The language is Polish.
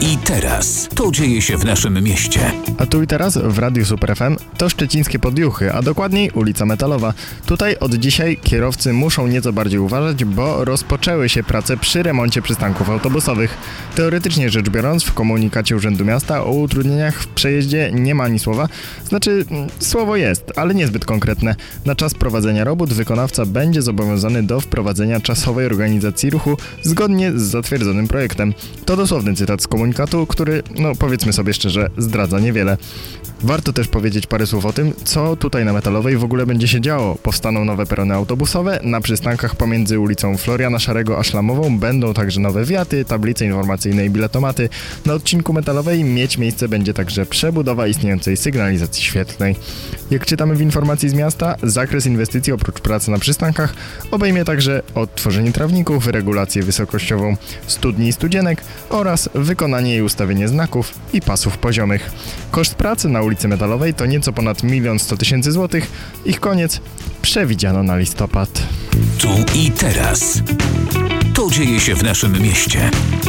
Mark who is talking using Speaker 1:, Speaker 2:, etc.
Speaker 1: i teraz. To dzieje się w naszym mieście.
Speaker 2: A tu i teraz w Radiu Super FM to szczecińskie Podjuchy, a dokładniej ulica Metalowa. Tutaj od dzisiaj kierowcy muszą nieco bardziej uważać, bo rozpoczęły się prace przy remoncie przystanków autobusowych. Teoretycznie rzecz biorąc, w komunikacie Urzędu Miasta o utrudnieniach w przejeździe nie ma ani słowa. Znaczy, słowo jest, ale niezbyt konkretne. Na czas prowadzenia robót wykonawca będzie zobowiązany do wprowadzenia czasowej organizacji ruchu zgodnie z zatwierdzonym projektem. To dosłowny cytat z komunikatu, który, powiedzmy sobie szczerze, zdradza niewiele. Warto też powiedzieć parę słów o tym, co tutaj na Metalowej w ogóle będzie się działo. Powstaną nowe perony autobusowe, na przystankach pomiędzy ulicą Floriana Szarego a Szlamową będą także nowe wiaty, tablice informacyjne i biletomaty. Na odcinku Metalowej mieć miejsce będzie także przebudowa istniejącej sygnalizacji świetlnej. Jak czytamy w informacji z miasta, zakres inwestycji oprócz pracy na przystankach obejmie także odtworzenie trawników, regulację wysokościową studni i studzienek oraz wykonanie i ustawienie znaków i pasów poziomych. Koszt pracy na ulicy Metalowej to nieco ponad 1 100 000 złotych. Ich koniec przewidziano na listopad.
Speaker 1: Tu i teraz. To dzieje się w naszym mieście.